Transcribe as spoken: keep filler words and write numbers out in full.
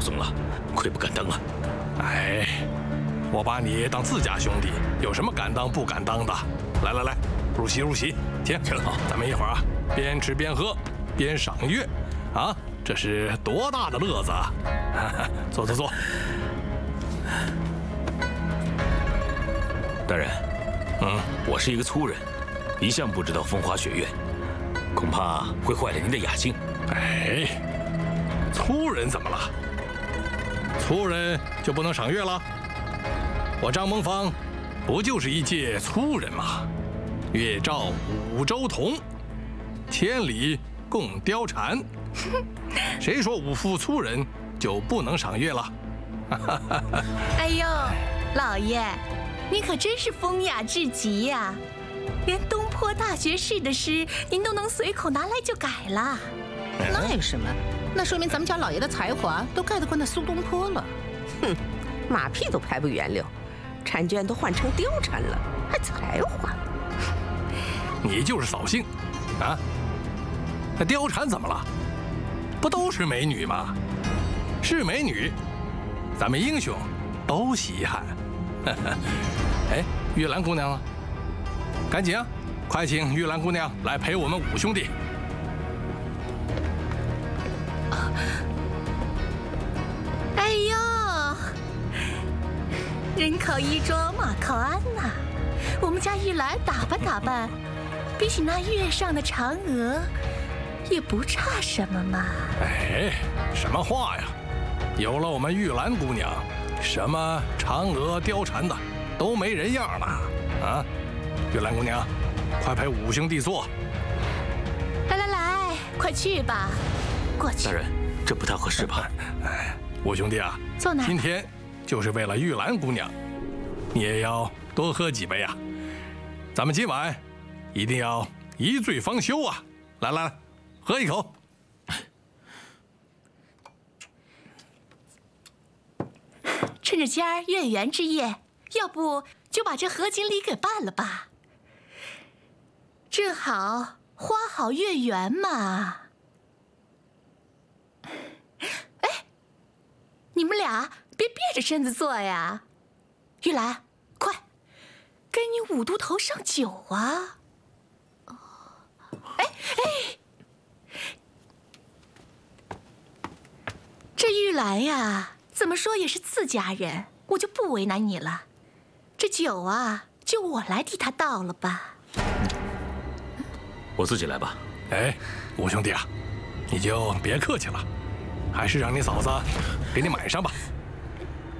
松了，愧不敢当啊！ 哎，我把你当自家兄弟，有什么敢当不敢当的？来来来，入席入席，请。好，咱们一会儿啊，边吃边喝，边赏月，啊，这是多大的乐子啊！坐坐坐。 大人， 嗯， 我是一个粗人，一向不知道风花雪月，恐怕会坏了您的雅兴。 哎，粗人怎么了？粗人就不能赏月了？我张蒙方不就是一介粗人吗？月照五洲同，千里共貂蝉。谁说五夫粗人就不能赏月了？ 哎呦，老爷，您可真是风雅至极呀！连东坡大学士的诗，您都能随口拿来就改了。 那有什么？那说明咱们家老爷的才华都盖得过那苏东坡了。 哼，马屁都拍不圆溜，婵娟都换成貂蝉了，还才华？ 你就是扫兴，啊？那貂蝉怎么了？不都是美女吗？是美女，咱们英雄都稀罕。哎，玉兰姑娘呢？赶紧啊，快请玉兰姑娘来陪我们五兄弟。 哎呦，人靠衣装，马靠鞍呐、啊！我们家玉兰打扮打扮，比起那月上的嫦娥，也不差什么嘛。 哎，什么话呀！有了我们玉兰姑娘，什么嫦娥、貂蝉的都没人样了啊！玉兰姑娘，快陪五兄弟坐。 来来来，快去吧，过去。 大人，这不太合适吧？ 哎，五兄弟啊， 坐哪？ 今天就是为了玉兰姑娘，你也要多喝几杯啊！咱们今晚一定要一醉方休啊！来来来，喝一口。 趁着今儿月圆之夜，要不就把这合锦礼给办了吧？正好花好月圆嘛。哎，你们俩别别着身子坐呀！玉兰，快，给你五都头上酒啊！哎哎，这玉兰呀，怎么说也是自家人，我就不为难你了。这酒啊，就我来替他倒了吧。 我自己来吧。 哎，五兄弟啊，你就别客气了，还是让你嫂子给你买上吧。